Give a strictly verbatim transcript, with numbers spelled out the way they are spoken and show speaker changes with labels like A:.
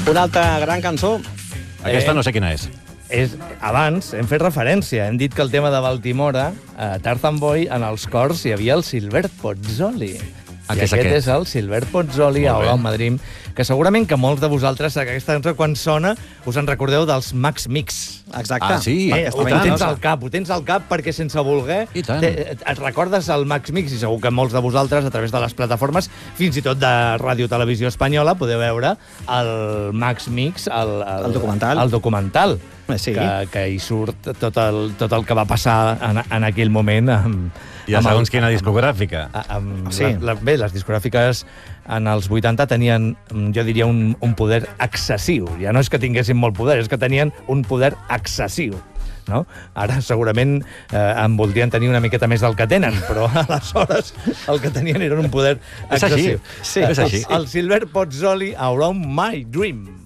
A: Una altra gran cançó.
B: Aquesta no sé quina és.
C: És, abans hem fet referència, hem dit que el tema de Baltimora, a Tarzan Boy, en els cors hi havia el Silbert Pozzoli.
B: Ah,
C: I
B: que és
C: aquest
B: aquest.
C: és el Silbert Pozzoli, a
B: Molt bé.
C: Hola, Madrid, que segurament que molts de vosaltres, aquesta cançó, quan sona, us en recordeu dels Max Mix.
A: Exacte.
B: Ah, sí?
C: Eh,
A: Aquesta
C: ho tens
A: famosa.
C: al cap, ho tens al cap perquè sense voler
B: I tant.
C: te- et recordes el Max Mix i segur que molts de vosaltres a través de les plataformes, fins i tot de Ràdio Televisió Espanyola, podeu veure el Max Mix, el, el,
A: El documental.
C: el documental
A: Eh, sí.
C: que, que hi surt tot el, tot el que va passar en, en aquell moment amb,
B: I a
C: amb
B: segons
C: el-
B: quina discogràfica.
C: a- amb
A: Sí.
C: la, la, bé, les discogràfiques en els vuitanta tenien, jo diria, un, un poder excessiu. Ja no és que tinguessin molt poder, és que tenien un poder excessiu. No? Ara segurament eh, en voldrien tenir una miqueta més del que tenen, però aleshores el que tenien era un poder
B: És així.
C: excessiu.
B: Sí, és així.
C: El Silbert Pozzoli, Around My Dream.